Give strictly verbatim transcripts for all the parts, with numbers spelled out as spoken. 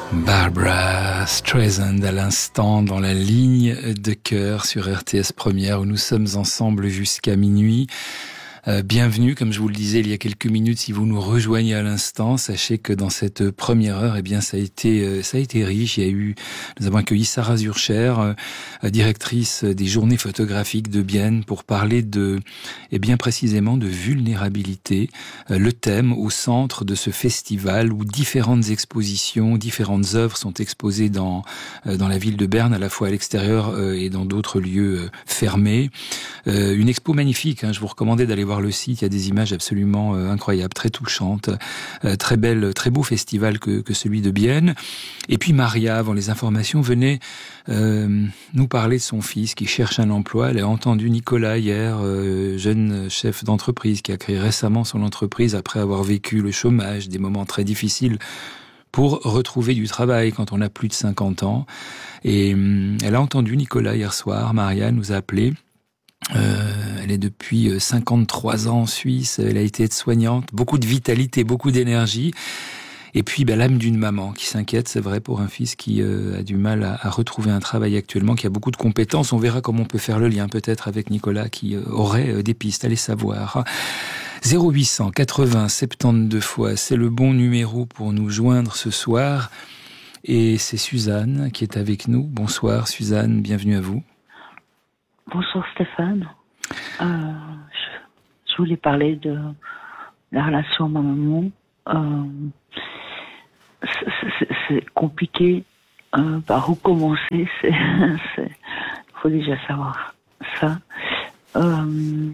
Barbra Streisand à l'instant dans la ligne de cœur sur R T S Première où nous sommes ensemble jusqu'à minuit. Euh, bienvenue, comme je vous le disais il y a quelques minutes, si vous nous rejoignez à l'instant, sachez que dans cette première heure, eh bien, ça a été, euh, ça a été riche. Il y a eu, nous avons accueilli Sarah Zurcher, euh, directrice des journées photographiques de Bienne, pour parler de, eh bien, précisément de vulnérabilité. Euh, le thème au centre de ce festival où différentes expositions, différentes œuvres sont exposées dans, euh, dans la ville de Berne, à la fois à l'extérieur euh, et dans d'autres lieux euh, fermés. Euh, une expo magnifique, hein, je vous recommandais d'aller voir le site, il y a des images absolument euh, incroyables, très touchantes, euh, très belle, très beau festival que, que celui de Bienne. Et puis Maria, avant les informations, venait euh, nous parler de son fils qui cherche un emploi. Elle a entendu Nicolas hier, euh, jeune chef d'entreprise qui a créé récemment son entreprise après avoir vécu le chômage, des moments très difficiles pour retrouver du travail quand on a plus de cinquante ans. Et euh, elle a entendu Nicolas hier soir, Maria nous a appelé. Euh, elle est depuis cinquante-trois ans en Suisse, elle a été aide-soignante, beaucoup de vitalité, beaucoup d'énergie. Et puis ben, l'âme d'une maman qui s'inquiète, c'est vrai, pour un fils qui euh, a du mal à, à retrouver un travail actuellement, qui a beaucoup de compétences. On verra comment on peut faire le lien peut-être avec Nicolas qui euh, aurait euh, des pistes, allez savoir. zéro huit cent quatre-vingts soixante-douze fois, c'est le bon numéro pour nous joindre ce soir. Et c'est Suzanne qui est avec nous. Bonsoir Suzanne, bienvenue à vous. Bonsoir Stéphane. Euh, je, je voulais parler de la relation à ma maman. Euh, c'est, c'est, c'est compliqué. Euh, par où commencer? C'est, c'est, faut déjà savoir ça. Euh,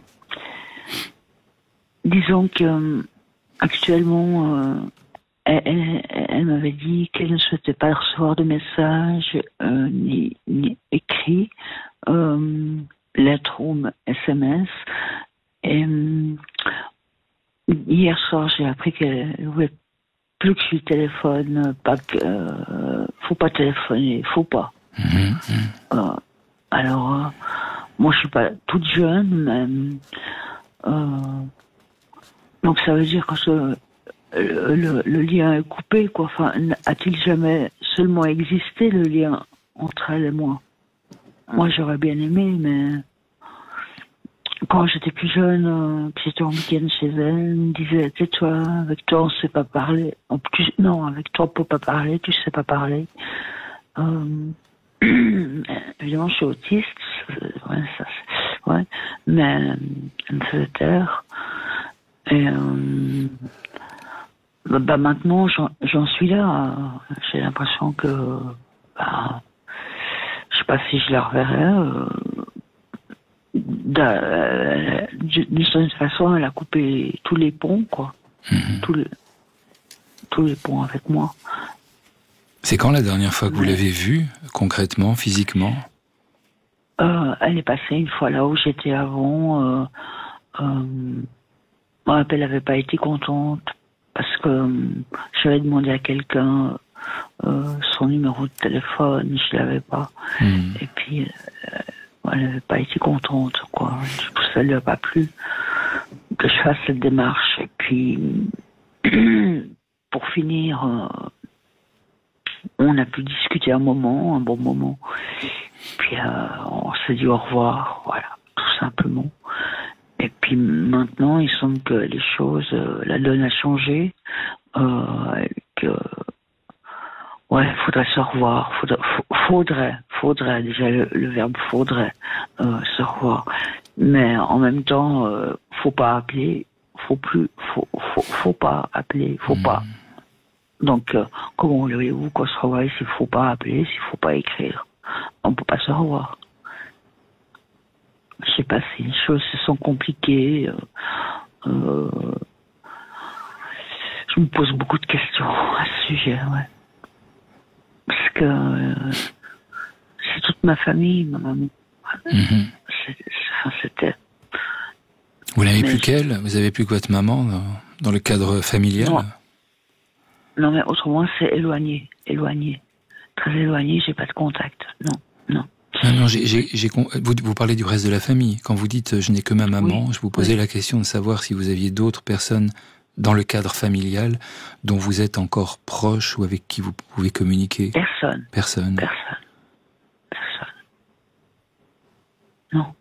disons que actuellement, euh, elle, elle, elle m'avait dit qu'elle ne souhaitait pas recevoir de messages euh, ni, ni écrits. Euh, lettres ou S M S. Et euh, hier soir, j'ai appris qu'elle ne voulait plus que je lui téléphone, pas que, euh, faut pas téléphoner, faut pas. Mmh. Euh, alors, euh, moi, je suis pas toute jeune, mais euh, donc ça veut dire que ce, le, le, le lien est coupé, quoi. Enfin, a-t-il jamais seulement existé le lien entre elle et moi? Moi, j'aurais bien aimé, mais quand j'étais plus jeune, euh, que j'étais en week-end chez elle, elle me disait, tais-toi, avec toi, on ne sait pas parler. En plus, non, avec toi, on ne peut pas parler, tu ne sais pas parler. Euh, évidemment, je suis autiste, ouais, ça, ouais, mais elle me faisait taire. Et euh, bah, bah, maintenant, j'en, j'en suis là. J'ai l'impression que... Bah, je sais pas si je la reverrai. Euh, d'une certaine façon, elle a coupé tous les ponts, quoi. Mmh. Tous, les, tous les ponts avec moi. C'est quand la dernière fois que vous l'avez vue, concrètement, physiquement? euh, Elle est passée une fois là où j'étais avant. Euh, euh, elle n'avait pas été contente parce que euh, j'avais demandé à quelqu'un Euh, son numéro de téléphone, je l'avais pas. Mmh. Et puis, euh, elle n'avait pas été contente, quoi. Du coup, ça lui a pas plu que je fasse cette démarche. Et puis, pour finir, euh, on a pu discuter un moment, un bon moment. Puis, euh, on s'est dit au revoir, voilà, tout simplement. Et puis maintenant, il semble que les choses, euh, la donne a changé, euh, que ouais, faudrait se revoir, faudrait, faudrait, faudrait déjà le, le verbe faudrait euh, se revoir. Mais en même temps, euh, faut pas appeler, faut plus, faut, faut, faut pas appeler, faut mmh. pas. Donc, euh, comment voulez-vous qu'on se revoie s'il faut pas appeler, s'il faut pas écrire? On peut pas se revoir. Je sais pas si les choses se sont compliquées. Euh, euh, je me pose beaucoup de questions à ce sujet, ouais. Parce que euh, c'est toute ma famille, ma maman. Mmh. C'est, c'est, c'était. Vous n'avez plus je... qu'elle? Vous avez plus que votre maman dans, dans le cadre familial? Non. Non, mais autrement, c'est éloigné, éloigné, très éloigné. J'ai pas de contact. Non, non. Non, non. J'ai, j'ai, j'ai, vous, vous parlez du reste de la famille. Quand vous dites je n'ai que ma maman, oui. Je vous posais oui. la question de savoir si vous aviez d'autres personnes dans le cadre familial dont vous êtes encore proche ou avec qui vous pouvez communiquer? Personne. Personne. Personne. Personne. Non,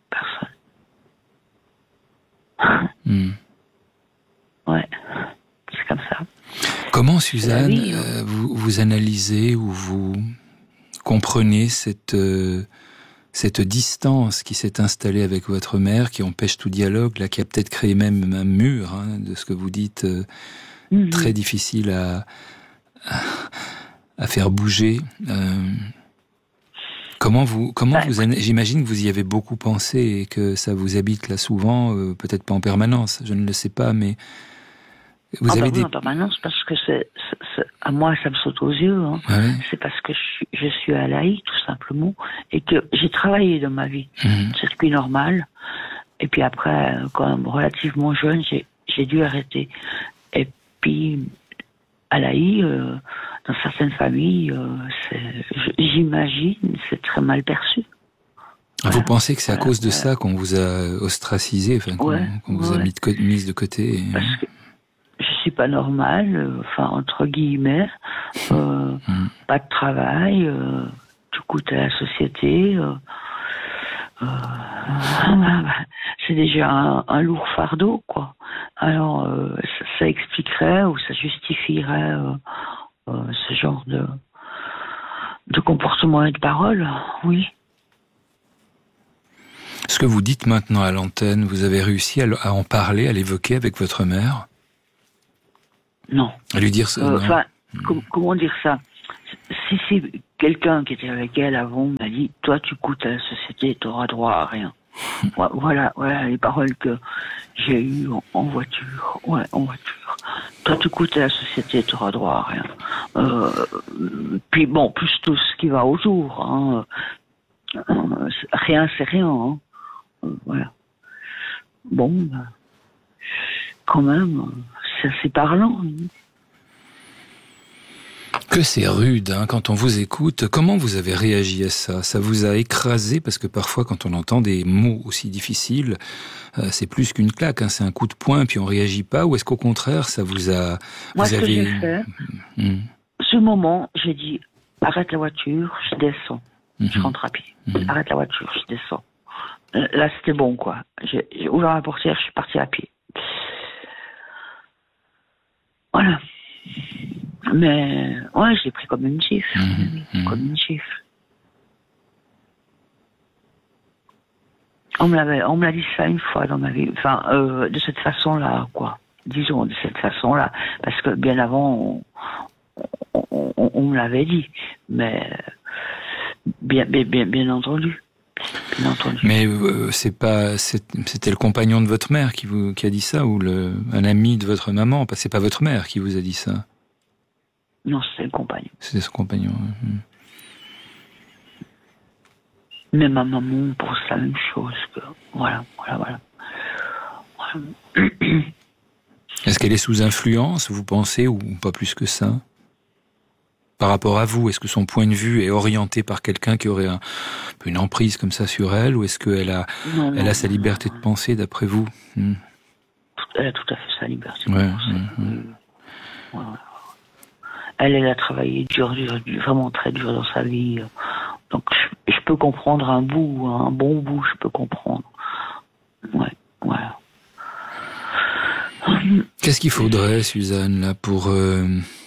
personne. Hmm. Ouais, c'est comme ça. Comment, Suzanne, vie, hein. euh, vous, vous analysez ou vous comprenez cette, euh, cette distance qui s'est installée avec votre mère, qui empêche tout dialogue, là, qui a peut-être créé même un mur, hein, de ce que vous dites, euh, mm-hmm. très difficile à, à, à faire bouger. Euh, comment vous, comment bah, vous, j'imagine que vous y avez beaucoup pensé et que ça vous habite là souvent, euh, peut-être pas en permanence, je ne le sais pas, mais vous ah avez bah des... oui, en permanence, parce que c'est, c'est, c'est, à moi, ça me saute aux yeux. Hein. Ah ouais. C'est parce que je suis, je suis à l'A I, tout simplement, et que j'ai travaillé dans ma vie. Mmh. C'est ce qui est normal. Et puis après, quand même relativement jeune, j'ai, j'ai dû arrêter. Et puis, à l'A I, euh, dans certaines familles, euh, c'est, j'imagine, c'est très mal perçu. Vous voilà. pensez que c'est à voilà, cause de voilà. ça qu'on vous a ostracisé, enfin, qu'on, ouais, qu'on vous ouais. a mis de, co- mise de côté et... Parce que je suis pas normale, euh, enfin entre guillemets, euh, mmh. pas de travail, euh, tout coûte à la société. Euh, euh, c'est déjà un, un lourd fardeau, quoi. Alors euh, ça, ça expliquerait ou ça justifierait euh, euh, ce genre de de comportement et de parole, oui. Ce que vous dites maintenant à l'antenne, vous avez réussi à, à en parler, à l'évoquer avec votre mère? Non. À lui dire ça? Enfin, euh, com- comment dire ça? Si c'est quelqu'un qui était avec elle avant m'a dit, toi tu coûtes à la société, tu auras droit à rien. Voilà, voilà les paroles que j'ai eues en, en voiture. Ouais, en voiture. Toi tu coûtes à la société, tu auras droit à rien. Euh, puis bon, plus tout ce qui va autour. Hein. Euh, rien, c'est rien. Hein. Euh, voilà. Bon, bah, quand même, c'est assez parlant. Hein. Que c'est rude, hein, quand on vous écoute. Comment vous avez réagi à ça? Ça vous a écrasé? Parce que parfois, quand on entend des mots aussi difficiles, euh, c'est plus qu'une claque, hein, c'est un coup de poing, puis on réagit pas. Ou est-ce qu'au contraire, ça vous a... Moi, vous ce avez... que j'ai fait, mmh. ce moment, j'ai dit, arrête la voiture, je descends. Mmh. Je rentre à pied. Mmh. Arrête la voiture, je descends. Là, c'était bon, quoi. J'ai, j'ai ouvert la portière, je suis partie à pied. Voilà. Mais, ouais, je l'ai pris comme une gifle. Mmh. Comme une gifle. On me l'avait, on me l'a dit ça une fois dans ma vie. Enfin, euh, de cette façon-là, quoi. Disons, de cette façon-là. Parce que bien avant, on, on, on, on me l'avait dit. Mais, bien, bien, bien, bien entendu. Bien entendu. Mais euh, c'est pas, c'est, c'était le compagnon de votre mère qui vous, qui a dit ça, ou le, un ami de votre maman? C'est pas votre mère qui vous a dit ça? Non, c'était le compagnon. C'était son compagnon. Mmh. Mais ma maman pense la même chose que... Voilà, voilà, voilà. voilà. Est-ce qu'elle est sous influence, vous pensez, ou pas plus que ça? Par rapport à vous, est-ce que son point de vue est orienté par quelqu'un qui aurait un, une emprise comme ça sur elle, ou est-ce qu'elle a, non, elle non, a sa liberté non, non. de penser, d'après vous? mmh. Elle a tout à fait sa liberté de ouais, penser. Ouais, ouais. Ouais. Elle, elle a travaillé dur, dur, dur, vraiment très dur dans sa vie. Donc, je, je peux comprendre un bout, un bon bout, je peux comprendre. Ouais, voilà. Qu'est-ce qu'il faudrait, Suzanne, là, pour... Euh...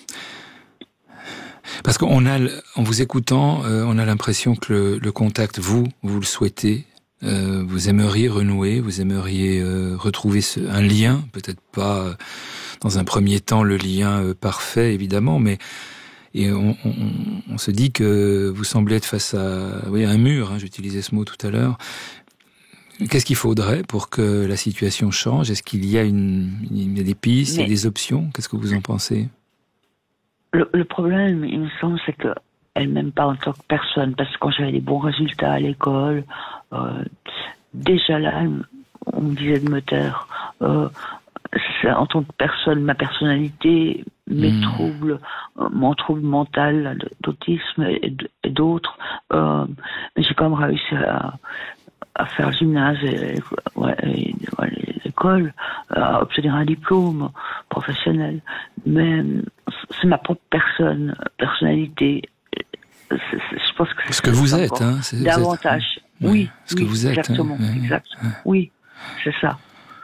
Parce qu'on a, en vous écoutant, euh, on a l'impression que le, le contact, vous, vous le souhaitez, euh, vous aimeriez renouer, vous aimeriez euh, retrouver ce, un lien, peut-être pas... Euh, dans un premier temps, le lien euh, parfait, évidemment, mais et on, on, on se dit que vous semblez être face à, oui, à un mur, hein, j'utilisais ce mot tout à l'heure. Qu'est-ce qu'il faudrait pour que la situation change? Est-ce qu'il y a, une, il y a des pistes, mais, il y a des options? Qu'est-ce que vous en pensez? le, le problème, il me semble, c'est que elle m'aime pas en tant que personne, parce que quand j'avais des bons résultats à l'école, euh, déjà là, on me disait de me taire. Euh, en tant que personne, ma personnalité, mes mmh. troubles, euh, mon trouble mental d'autisme et, et d'autres, euh, j'ai quand même réussi à, à faire le gymnase et, ouais, et, ouais, l'école, à obtenir un diplôme professionnel. Mais c'est ma propre personne, personnalité. C'est, c'est, je pense que c'est ce que vous êtes, hein, c'est, davantage. Vous êtes, oui, ce oui, que vous êtes, exactement, hein, exact. ouais. Oui, c'est ça.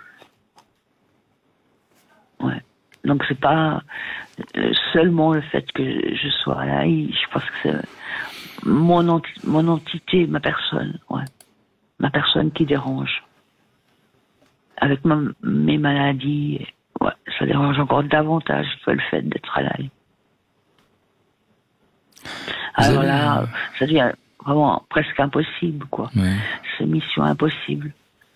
Ouais. Donc c'est pas seulement le fait que je sois là, je pense que c'est mon, enti- mon entité, ma personne, ouais. Ma personne qui dérange. Avec ma, mes maladies, ouais, ça dérange encore davantage que le fait d'être à l'ail. Alors avez... là, ça devient vraiment presque impossible, quoi. Ouais. C'est mission impossible.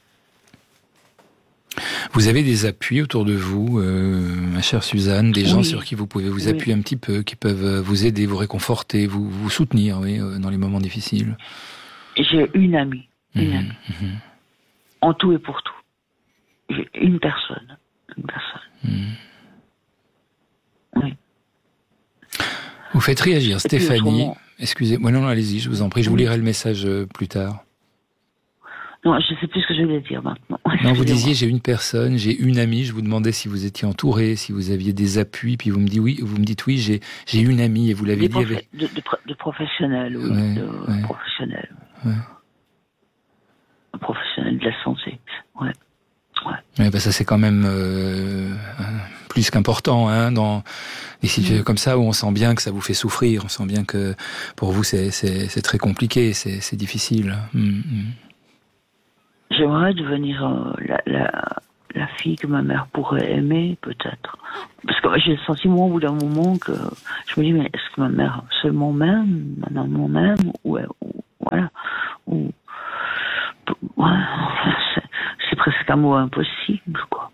Vous avez des appuis autour de vous, euh, ma chère Suzanne, des gens oui. sur qui vous pouvez vous appuyer oui. un petit peu, qui peuvent vous aider, vous réconforter, vous, vous soutenir, oui, dans les moments difficiles. J'ai une amie, une mmh, amie, mmh. en tout et pour tout. J'ai une personne, une personne. Mmh. Oui. Vous faites réagir Stéphanie. Excusez-moi, non, non, allez-y, je vous en prie, je vous lirai le message plus tard. Non, je ne sais plus ce que je voulais dire maintenant. Non, vous disiez, j'ai une personne, j'ai une amie, je vous demandais si vous étiez entouré, si vous aviez des appuis, puis vous me dites oui, vous me dites oui, j'ai, j'ai une amie, et vous l'avez dit prof... avec... De, de, de professionnels, oui, ouais, de ouais. professionnels. Ouais. Professionnels de la santé, ouais. Ouais. Ouais, bah ça c'est quand même euh, plus qu'important, hein, dans des situations mmh. comme ça où on sent bien que ça vous fait souffrir, on sent bien que pour vous c'est, c'est, c'est très compliqué, c'est, c'est difficile. Mmh. J'aimerais devenir euh, la, la, la fille que ma mère pourrait aimer, peut-être. Parce que j'ai le sentiment au bout d'un moment que je me dis, mais est-ce que ma mère seulement m'aime, ma maman m'aime, ou, ou voilà, ou ouais, c'est, c'est presque un mot impossible, quoi.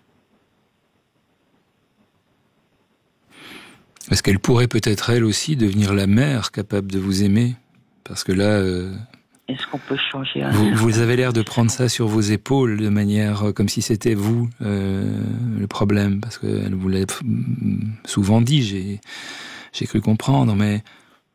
Est-ce qu'elle pourrait peut-être elle aussi devenir la mère capable de vous aimer ? Parce que là... Euh... Est-ce qu'on peut changer un vous, vous avez l'air de prendre ça sur vos épaules de manière comme si c'était vous euh, le problème, parce qu'elle vous l'a souvent dit, j'ai, j'ai cru comprendre, mais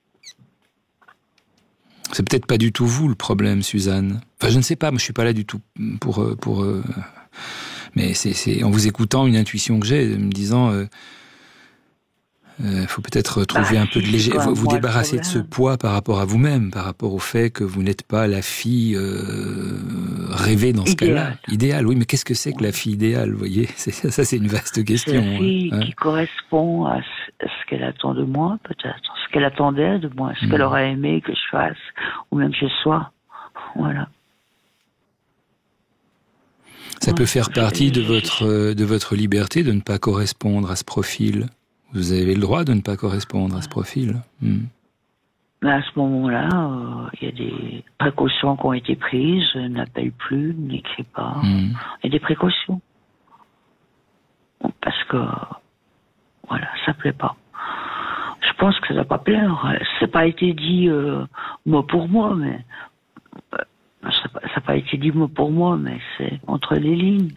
c'est peut-être pas du tout vous le problème, Suzanne. Enfin, je ne sais pas, moi je suis pas là du tout pour... pour euh... mais c'est, c'est en vous écoutant une intuition que j'ai, me disant... Euh, Il euh, faut peut-être trouver bah, un peu de léger, vous, vous débarrasser de ce poids par rapport à vous-même, par rapport au fait que vous n'êtes pas la fille euh, rêvée dans ce idéal. cas-là. Idéale, oui, mais qu'est-ce que c'est que la fille idéale, vous voyez ? C'est, ça, c'est une vaste question. C'est la fille hein. qui correspond à ce qu'elle attend de moi, peut-être, ce qu'elle attendait de moi, ce mmh. qu'elle aurait aimé que je fasse, ou même que je sois. Voilà. Ça ouais. peut faire partie de votre, de votre liberté de ne pas correspondre à ce profil. Vous avez le droit de ne pas correspondre à ce profil. Mmh. Mais à ce moment-là, il euh, y a des précautions qui ont été prises. Je n'appelle plus, ne n'écris pas. Il mmh. y a des précautions. Parce que, voilà, ça plaît pas. Je pense que ça ne doit pas plaire. Ça n'a pas été dit euh, mot pour mot, mais... Euh, ça n'a pas été dit mot pour mot, mais c'est entre les lignes.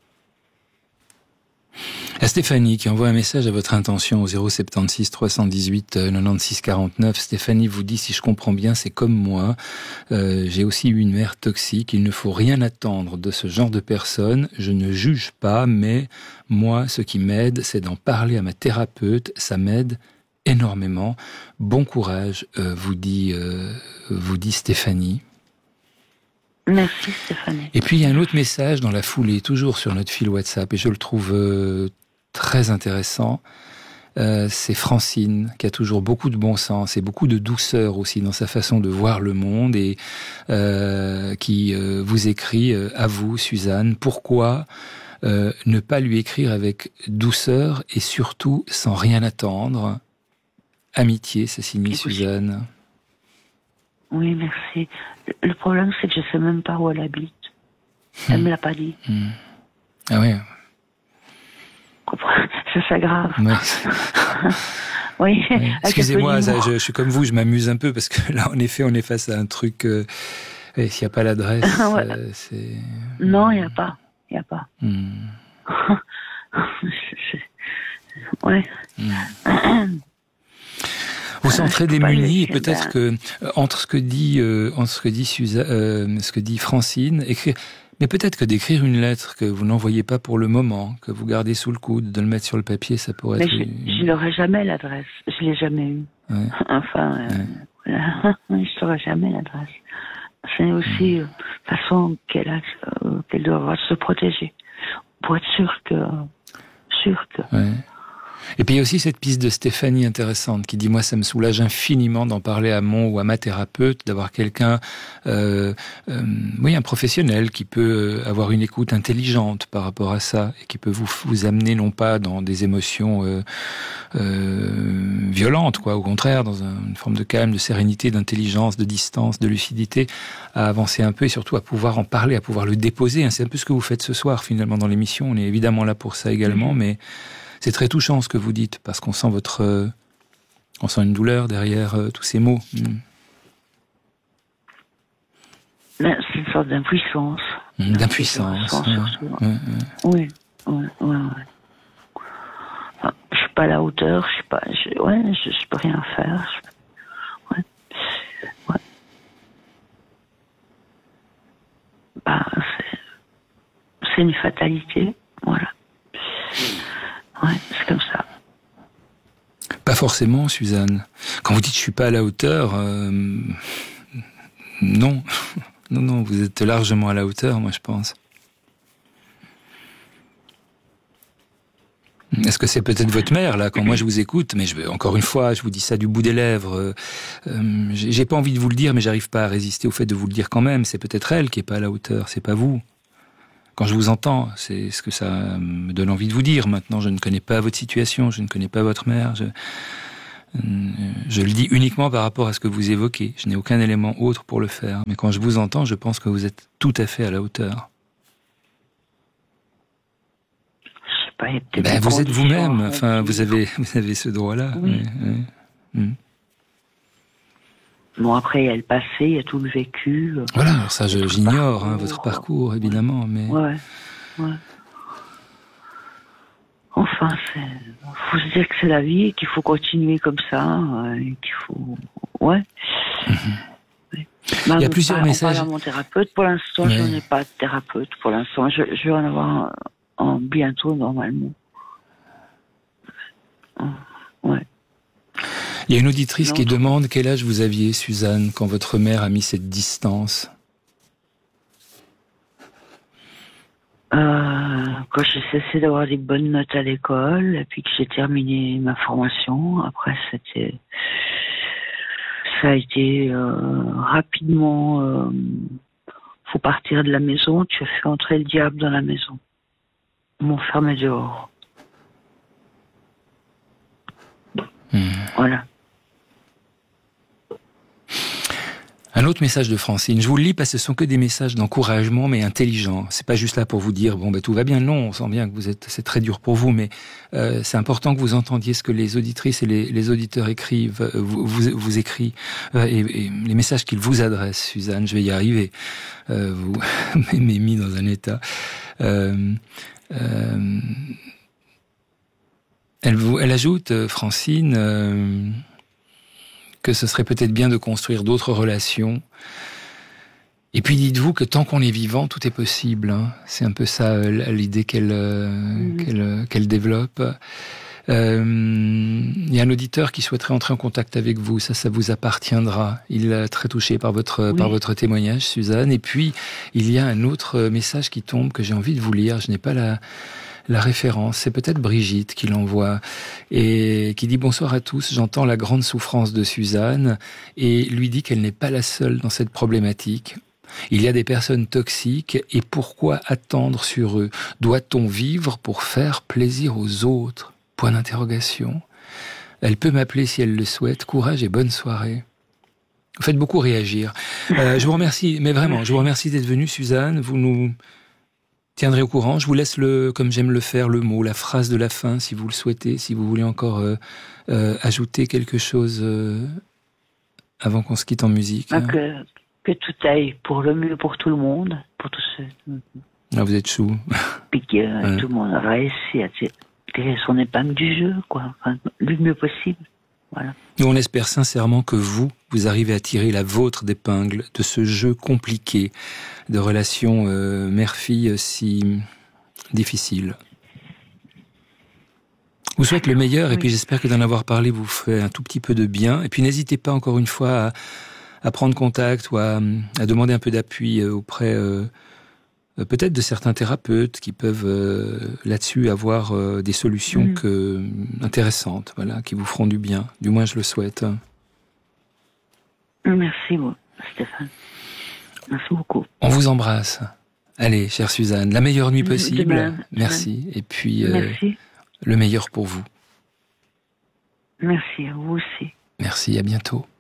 À Stéphanie qui envoie un message à votre intention au zéro sept six trois un huit quatre-vingt-seize quarante-neuf. Stéphanie vous dit, si je comprends bien, c'est comme moi. Euh, j'ai aussi eu une mère toxique. Il ne faut rien attendre de ce genre de personne. Je ne juge pas, mais moi, ce qui m'aide, c'est d'en parler à ma thérapeute. Ça m'aide énormément. Bon courage, euh, vous dit, euh, vous dit Stéphanie. Merci Stéphanie. Et puis il y a un autre message dans la foulée, toujours sur notre fil WhatsApp, et je le trouve euh, très intéressant. Euh, c'est Francine, qui a toujours beaucoup de bon sens et beaucoup de douceur aussi dans sa façon de voir le monde, et euh, qui euh, vous écrit euh, à vous, Suzanne, pourquoi euh, ne pas lui écrire avec douceur et surtout sans rien attendre. Amitié, ça signifie Suzanne. Oui, merci. Le problème, c'est que je ne sais même pas où elle habite. Elle ne mmh. me l'a pas dit. Mmh. Ah oui. Ça s'aggrave. Ouais. oui. oui. Excusez-moi, ça, je, je suis comme vous, je m'amuse un peu parce que là, en effet, on est face à un truc. Euh, et s'il n'y a pas l'adresse, ouais. euh, c'est. Non, il n'y a pas. Il n'y a pas. Mmh. ouais. Mmh. Vous sentirez démunis, et peut-être que entre ce que dit, euh, entre ce que dit Suzanne, euh, ce que dit Francine, écrire, mais peut-être que d'écrire une lettre que vous n'envoyez pas pour le moment, que vous gardez sous le coude, de le mettre sur le papier, ça pourrait mais être. Mais je, je n'aurai jamais l'adresse. Je l'ai jamais eu. Ouais. Enfin, euh, ouais. voilà. Je n'aurai jamais l'adresse. C'est aussi euh, façon qu'elle a, euh, qu'elle doit avoir de se protéger pour être sûre que, sûre que. Ouais. Et puis il y a aussi cette piste de Stéphanie intéressante qui dit, moi ça me soulage infiniment d'en parler à mon ou à ma thérapeute, d'avoir quelqu'un, euh, euh, oui, un professionnel qui peut avoir une écoute intelligente par rapport à ça et qui peut vous vous amener non pas dans des émotions euh, euh, violentes, quoi, au contraire, dans un, une forme de calme, de sérénité, d'intelligence, de distance, de lucidité, à avancer un peu et surtout à pouvoir en parler, à pouvoir le déposer. C'est un peu ce que vous faites ce soir finalement dans l'émission. On est évidemment là pour ça également, mmh. mais c'est très touchant ce que vous dites, parce qu'on sent votre, euh, on sent une douleur derrière euh, tous ces mots. Mm. C'est une sorte d'impuissance. Mm, d'impuissance. Ouais, ouais, ouais. Oui, oui, oui. Enfin, je suis pas à la hauteur, je suis pas, je, ouais, je, je peux rien faire. Je, ouais, ouais. Bah, c'est, c'est une fatalité, voilà. Ouais, c'est comme ça. Pas forcément, Suzanne. Quand vous dites je suis pas à la hauteur, euh, non, non, non, vous êtes largement à la hauteur, moi je pense. Est-ce que c'est peut-être votre mère là quand moi je vous écoute? Mais je, encore une fois, je vous dis ça du bout des lèvres. Euh, euh, j'ai pas envie de vous le dire, mais j'arrive pas à résister au fait de vous le dire quand même. C'est peut-être elle qui est pas à la hauteur, c'est pas vous. Quand je vous entends, c'est ce que ça me donne envie de vous dire. Maintenant, je ne connais pas votre situation, je ne connais pas votre mère. Je, je le dis uniquement par rapport à ce que vous évoquez. Je n'ai aucun élément autre pour le faire. Mais quand je vous entends, je pense que vous êtes tout à fait à la hauteur. Je sais pas, il y a peut-être ben, vous êtes vous-même. Enfin, vous avez, vous avez ce droit-là. Oui. Oui, oui. Hum. Bon, après, il y a le passé, il y a tout le vécu. Voilà, alors ça, je, j'ignore parcours, hein, votre parcours, évidemment, mais... Ouais, ouais. Enfin, c'est... faut se dire que c'est la vie et qu'il faut continuer comme ça, et qu'il faut... Ouais. Mm-hmm. Ouais. Bah, il y a plusieurs parle, messages... On parle à mon thérapeute. Pour l'instant, ouais. je n'ai pas de thérapeute. Pour l'instant, je, je vais en avoir un, un bientôt, normalement. Ouais. Il y a une auditrice non, qui demande quel âge vous aviez, Suzanne, quand votre mère a mis cette distance. Euh, quand j'ai cessé d'avoir des bonnes notes à l'école, et puis que j'ai terminé ma formation, après c'était, ça a été euh, rapidement, euh, faut partir de la maison, tu as fait entrer le diable dans la maison. Ils m'ont fermé dehors. Mmh. Voilà. Un autre message de Francine. Je vous le lis parce que ce sont que des messages d'encouragement, mais intelligents. C'est pas juste là pour vous dire, bon, ben, tout va bien. Non, on sent bien que vous êtes, c'est très dur pour vous, mais, euh, c'est important que vous entendiez ce que les auditrices et les, les auditeurs écrivent, euh, vous, vous, vous écrivent, euh, et, et les messages qu'ils vous adressent, Suzanne. Je vais y arriver. Euh, vous m'avez mis dans un état. Euh, euh, elle vous, elle ajoute, Francine, euh, que ce serait peut-être bien de construire d'autres relations. Et puis dites-vous que tant qu'on est vivant, tout est possible. Hein. C'est un peu ça l'idée qu'elle euh, mmh. qu'elle, qu'elle développe. Euh, il y a un auditeur qui souhaiterait entrer en contact avec vous. Ça, ça vous appartiendra. Il est très touché par votre oui. par votre témoignage, Suzanne. Et puis il y a un autre message qui tombe que j'ai envie de vous lire. Je n'ai pas la La référence, c'est peut-être Brigitte qui l'envoie et qui dit « Bonsoir à tous, j'entends la grande souffrance de Suzanne » et lui dit qu'elle n'est pas la seule dans cette problématique. Il y a des personnes toxiques et pourquoi attendre sur eux? Doit-on vivre pour faire plaisir aux autres? Point d'interrogation. Elle peut m'appeler si elle le souhaite. Courage et bonne soirée. Vous faites beaucoup réagir. Euh, je vous remercie, mais vraiment, je vous remercie d'être venue, Suzanne. Vous nous... tiendrez au courant. Je vous laisse le, comme j'aime le faire, le mot, la phrase de la fin, si vous le souhaitez, si vous voulez encore euh, euh, ajouter quelque chose euh, avant qu'on se quitte en musique. Ah, hein. que, que tout aille pour le mieux pour tout le monde, pour tous ceux. Ah, vous êtes chou. Puis que euh, ouais. tout le monde a réussi à tirer son épingle du jeu, quoi. Enfin, le mieux possible. Voilà. Nous, on espère sincèrement que vous, vous arrivez à tirer la vôtre d'épingle de ce jeu compliqué de relations euh, mère-fille si difficile. Je vous souhaite le meilleur, oui. Et puis j'espère que d'en avoir parlé vous fait un tout petit peu de bien. Et puis n'hésitez pas encore une fois à, à prendre contact ou à, à demander un peu d'appui auprès euh, peut-être de certains thérapeutes qui peuvent euh, là-dessus avoir euh, des solutions mmh. que, intéressantes, voilà, qui vous feront du bien. Du moins, je le souhaite. Merci, Stéphane. Merci beaucoup. On vous embrasse. Allez, chère Suzanne, la meilleure nuit possible. Demain, Merci. demain. Et puis, euh, Merci. le meilleur pour vous. Merci, à vous aussi. Merci, à bientôt.